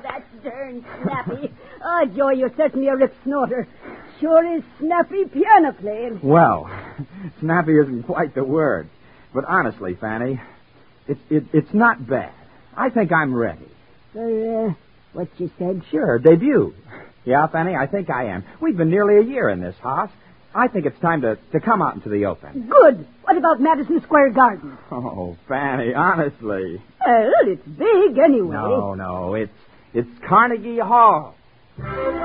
that's darn snappy. Oh, Joey, you're certainly a rip snorter. Sure is snappy piano playing. Well, snappy isn't quite the word. But honestly, Fanny, it's not bad. I think I'm ready. What you said? Sure, debut. Yeah, Fanny, I think I am. We've been nearly a year in this house. I think it's time to come out into the open. Good. What about Madison Square Garden? Oh, Fanny, honestly. Well, it's big anyway. No, it's Carnegie Hall.